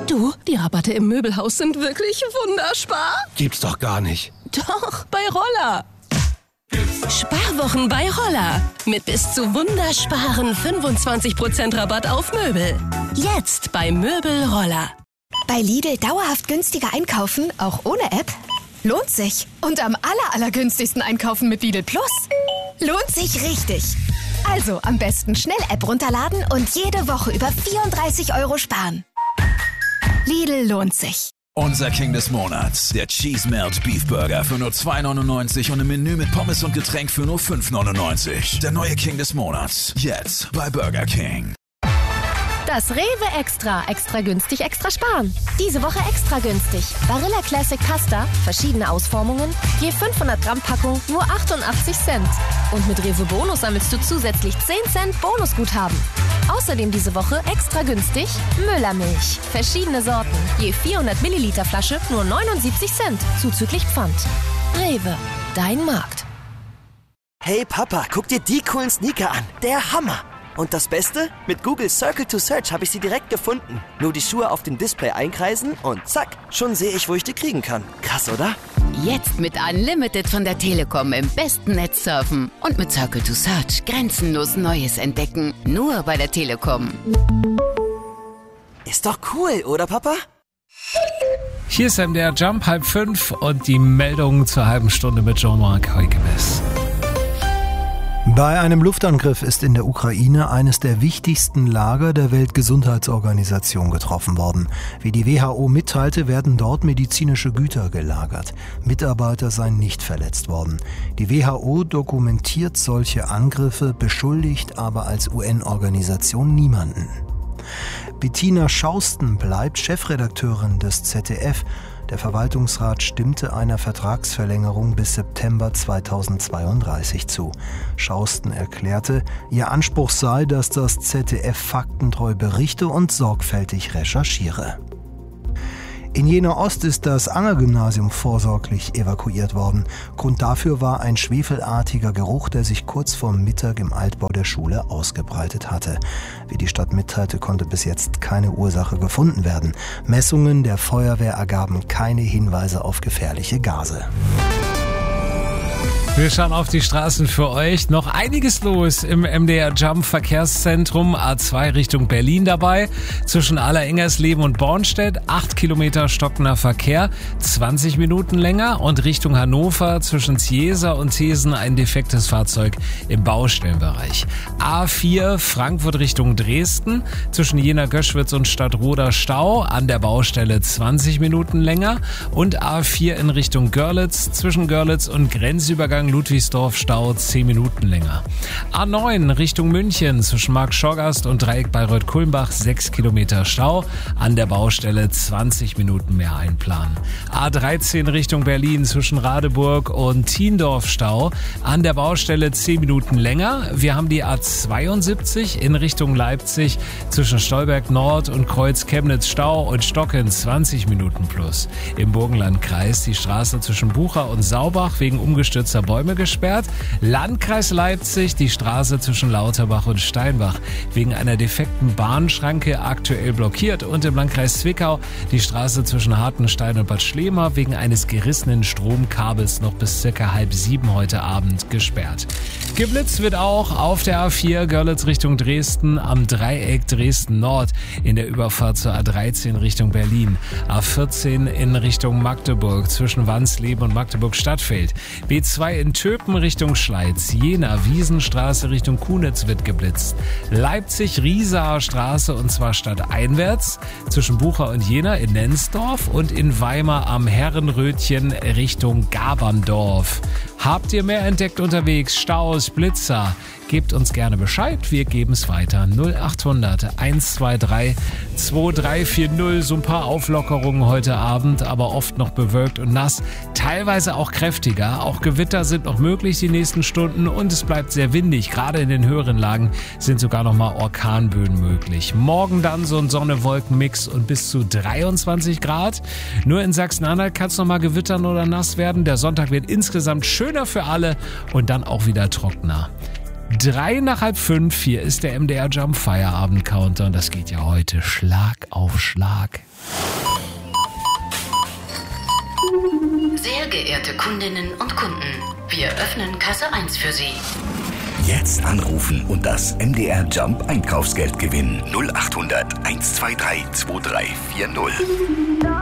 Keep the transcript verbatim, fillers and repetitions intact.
Du, die Rabatte im Möbelhaus sind wirklich wunderspar. Gibt's doch gar nicht. Doch, bei Roller. Sparwochen bei Roller. Mit bis zu wundersparen fünfundzwanzig Prozent Rabatt auf Möbel. Jetzt bei Möbel Roller. Bei Lidl dauerhaft günstiger einkaufen, auch ohne App? Lohnt sich. Und am aller, allergünstigsten einkaufen mit Lidl Plus? Lohnt sich richtig. Also am besten schnell App runterladen und jede Woche über vierunddreißig Euro sparen. Lidl lohnt sich. Unser King des Monats, der Cheese Melt Beef Burger für nur zwei neunundneunzig und ein Menü mit Pommes und Getränk für nur fünf neunundneunzig. Der neue King des Monats, jetzt bei Burger King. Das Rewe Extra. Extra günstig, extra sparen. Diese Woche extra günstig. Barilla Classic Pasta, verschiedene Ausformungen, je fünfhundert Gramm Packung, nur achtundachtzig Cent. Und mit Rewe Bonus sammelst du zusätzlich zehn Cent Bonusguthaben. Außerdem diese Woche extra günstig Müllermilch. Verschiedene Sorten, je vierhundert Milliliter Flasche, nur neunundsiebzig Cent, zuzüglich Pfand. Rewe, dein Markt. Hey Papa, guck dir die coolen Sneaker an. Der Hammer! Und das Beste? Mit Google Circle to Search habe ich sie direkt gefunden. Nur die Schuhe auf dem Display einkreisen und zack, schon sehe ich, wo ich die kriegen kann. Krass, oder? Jetzt mit Unlimited von der Telekom im besten Netz surfen. Und mit Circle to Search grenzenlos Neues entdecken. Nur bei der Telekom. Ist doch cool, oder Papa? Hier ist M D R Jump, halb fünf und die Meldung zur halben Stunde mit Jean-Marc Heugemes. Bei einem Luftangriff ist in der Ukraine eines der wichtigsten Lager der Weltgesundheitsorganisation getroffen worden. Wie die W H O mitteilte, werden dort medizinische Güter gelagert. Mitarbeiter seien nicht verletzt worden. Die W H O dokumentiert solche Angriffe, beschuldigt aber als U N-Organisation niemanden. Bettina Schausten bleibt Chefredakteurin des Z D F. Der Verwaltungsrat stimmte einer Vertragsverlängerung bis September zweitausendzweiunddreißig zu. Schausten erklärte, ihr Anspruch sei, dass das Z D F faktentreu berichte und sorgfältig recherchiere. In Jena Ost ist das Anger-Gymnasium vorsorglich evakuiert worden. Grund dafür war ein schwefelartiger Geruch, der sich kurz vor Mittag im Altbau der Schule ausgebreitet hatte. Wie die Stadt mitteilte, konnte bis jetzt keine Ursache gefunden werden. Messungen der Feuerwehr ergaben keine Hinweise auf gefährliche Gase. Wir schauen auf die Straßen für euch. Noch einiges los im M D R Jump Verkehrszentrum. A zwei Richtung Berlin dabei. Zwischen Allerengersleben und Bornstedt. acht Kilometer stockender Verkehr. zwanzig Minuten länger. Und Richtung Hannover zwischen Ziesa und Thesen ein defektes Fahrzeug im Baustellenbereich. A vier Frankfurt Richtung Dresden. Zwischen Jena-Göschwitz und Stadtroda Stau. An der Baustelle zwanzig Minuten länger. Und A vier in Richtung Görlitz. Zwischen Görlitz und Grenzübergang Ludwigsdorf Stau zehn Minuten länger. A neun Richtung München zwischen Markt-Schorgast und Dreieck Bayreuth-Kulmbach sechs Kilometer Stau. An der Baustelle zwanzig Minuten mehr einplanen. A dreizehn Richtung Berlin zwischen Radeburg und Thiendorf Stau. An der Baustelle zehn Minuten länger. Wir haben die A zweiundsiebzig in Richtung Leipzig zwischen Stolberg Nord und Kreuz Chemnitz Stau und Stocken zwanzig Minuten plus. Im Burgenlandkreis die Straße zwischen Bucha und Saubach wegen umgestürzter Bäume gesperrt. Landkreis Leipzig die Straße zwischen Lauterbach und Steinbach wegen einer defekten Bahnschranke aktuell blockiert und im Landkreis Zwickau die Straße zwischen Hartenstein und Bad Schlema wegen eines gerissenen Stromkabels noch bis circa halb sieben heute Abend gesperrt. Geblitzt wird auch auf der A vier Görlitz Richtung Dresden am Dreieck Dresden Nord in der Überfahrt zur A dreizehn Richtung Berlin. A vierzehn in Richtung Magdeburg zwischen Wansleben und Magdeburg Stadtfeld. B zwei in Töpen Richtung Schleiz. Jena Wiesenstraße Richtung Kunitz wird geblitzt. Leipzig Riesaer Straße und zwar stadteinwärts zwischen Bucha und Jena in Nensdorf und in Weimar am Herrenrötchen Richtung Gaberndorf. Habt ihr mehr entdeckt unterwegs? Staus, Blitzer? Gebt uns gerne Bescheid, wir geben es weiter. null achthundert eins zwei drei zwei drei vier null, so ein paar Auflockerungen heute Abend, aber oft noch bewölkt und nass, teilweise auch kräftiger. Auch Gewitter sind noch möglich die nächsten Stunden und es bleibt sehr windig. Gerade in den höheren Lagen sind sogar noch mal Orkanböen möglich. Morgen dann so ein Sonne-Wolken-Mix und bis zu dreiundzwanzig Grad. Nur in Sachsen-Anhalt kann es noch mal gewittern oder nass werden. Der Sonntag wird insgesamt schöner für alle und dann auch wieder trockener. Drei nach halb fünf, hier ist der M D R Jump Feierabend Counter und das geht ja heute Schlag auf Schlag. Sehr geehrte Kundinnen und Kunden, wir öffnen Kasse eins für Sie. Jetzt anrufen und das M D R Jump Einkaufsgeld gewinnen. null acht hundert eins zwei drei zwei drei vier null.